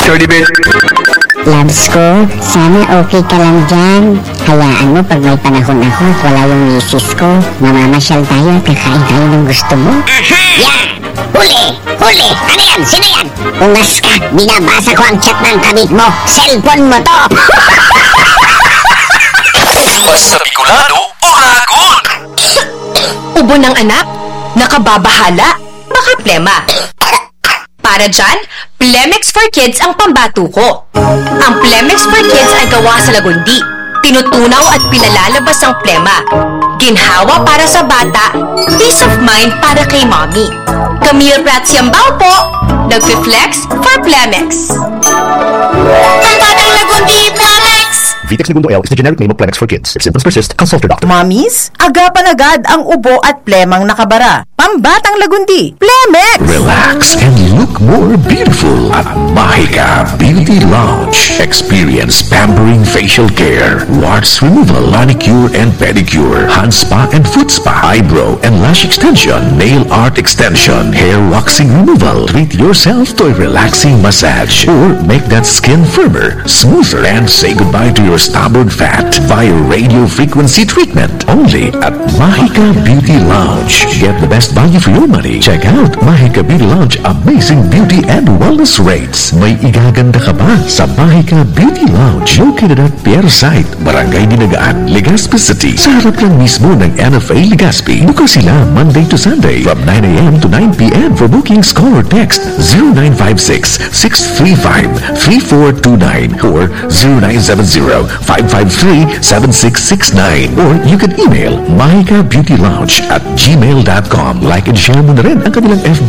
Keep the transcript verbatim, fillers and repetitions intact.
Shorty bitch. Labs ko, sana okay ka lang dyan. Hayaan mo pag may panahon ako at wala yung misis ko. Mamamasyal tayo at kakain tayo ng gusto mo. Aha! Yan! Huli! Huli! Ano yan? Sino yan? Ungas ka! Binabasa ko ang chat ng kabit mo! Cellphone mo to! Basta Bicolano, Uragon! Ubo ng anak? Nakababahala? Baka plema. Para dyan, Plemex for Kids ang pambato ko. Ang Plemex for Kids ay gawa sa lagundi. Tinutunaw at pinalalabas ang plema. Ginhawa para sa bata, peace of mind para kay mommy. Camille Prats Yambao po, nag-flex for Plemex. Pambatang lagundi, Plemex! Vitex Segundo L is the generic name of Plemex for Kids. If symptoms persist, consult your doctor. Mommies, agapan agad ang ubo at plemang nakabara. Pambatang lagundi, Plemex! Relax and look more beautiful at Mahika Beauty Lounge. Experience pampering facial care, warts removal, manicure and pedicure, hand spa and foot spa, eyebrow and lash extension, nail art extension, hair waxing removal. Treat yourself to a relaxing massage or make that skin firmer, smoother, and say goodbye to your stubborn fat via radio frequency treatment. Only at Mahika Beauty Lounge. Get the best value for your money. Check out Mahika Beauty Lounge amazing beauty and wellness rates. May igaganda ka ba sa Mahika Beauty Lounge located at Pierre Site, Barangay Dinagaan, Legazpi City. Sa harap lang mismo ng N F A Legazpi. Bukas sila Monday to Sunday from nine a m to nine p m For bookings, call or text zero nine five six, six three five, three four two nine or zero nine seven zero, five five three, seven six six nine or you can email mahikabeautylounge at gmail dot com. Like and share mo na rin ang kanilang F B